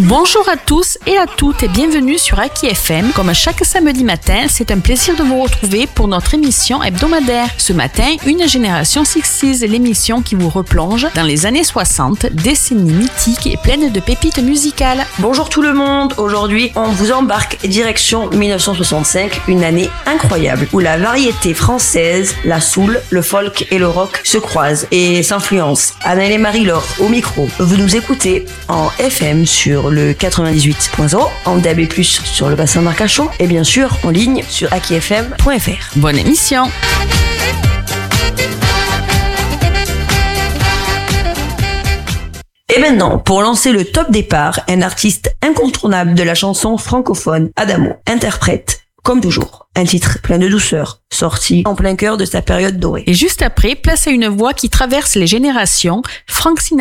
Bonjour à tous et à toutes et bienvenue sur Aki FM. Comme chaque samedi matin, c'est un plaisir de vous retrouver pour notre émission hebdomadaire. Ce matin, Une génération 60s, l'émission qui vous replonge dans les années 60, décennie mythique et pleine de pépites musicales. Bonjour tout le monde, aujourd'hui on vous embarque direction 1965, une année incroyable où la variété française, la soul, le folk et le rock se croisent et s'influencent. Annelle et Marie-Laure au micro. Vous nous écoutez en FM sur le 98.0, en DAB+, sur le bassin d'Arcachon et bien sûr en ligne sur akifm.fr. Bonne émission. Et maintenant, pour lancer le top départ, un artiste incontournable de la chanson francophone, Adamo, interprète, comme toujours, un titre plein de douceur, sorti en plein cœur de sa période dorée. Et juste après, place à une voix qui traverse les générations, Frank Sinatra.